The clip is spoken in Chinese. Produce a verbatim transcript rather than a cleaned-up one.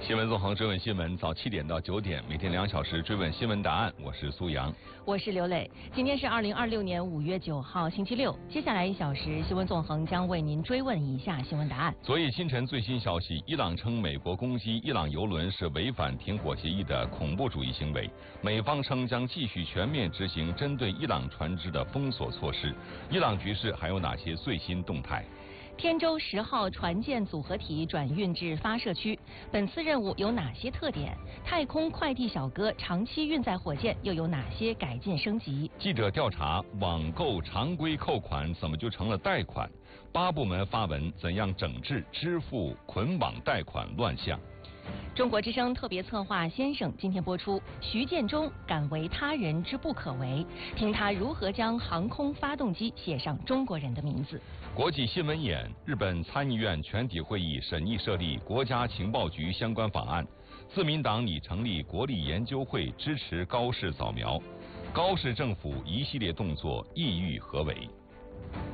新闻纵横追问新闻，早七点到九点，每天两小时追问新闻答案。我是苏阳， 我是刘磊。今天是二零二六年五月九号，星期六。接下来一小时，新闻纵横将为您追问以下新闻答案。 昨夜清晨最新消息，伊朗称美国攻击伊朗油轮是违反停火协议的恐怖主义行为，美方称将继续全面执行针对伊朗船只的封锁措施。伊朗局势还有哪些最新动态？ 天舟十号船舰组合体转运至发射区，本次任务有哪些特点？太空快递小哥长期运载火箭又有哪些改进升级？ 记者调查，网购常规扣款怎么就成了贷款？八部门发文怎样整治支付捆绑贷款乱象？ 中国之声特别策划先生今天播出，徐建中敢为他人之不可为，听他如何将航空发动机写上中国人的名字。 国际新闻眼，日本参议院全体会议审议设立国家情报局相关法案，自民党拟成立国立研究会支持高市扫描，高市政府一系列动作意欲何为？